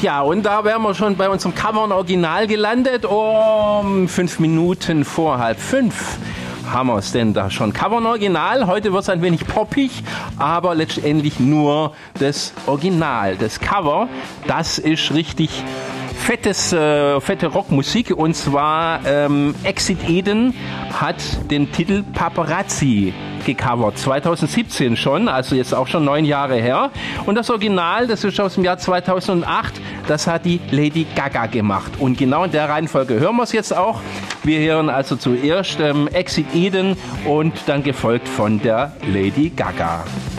Tja, und da wären wir schon bei unserem Cover und Original gelandet. Um 5 Minuten vor 4:30 haben wir es denn da schon. Cover und Original, heute wird es ein wenig poppig, aber letztendlich nur das Original. Das Cover, das ist richtig fette Rockmusik, und zwar Exit Eden hat den Titel Paparazzi gecovert, 2017 schon, also jetzt auch schon 9 Jahre her. Und das Original, das ist aus dem Jahr 2008, das hat die Lady Gaga gemacht. Und genau in der Reihenfolge hören wir es jetzt auch. Wir hören also zuerst Exit Eden und dann gefolgt von der Lady Gaga.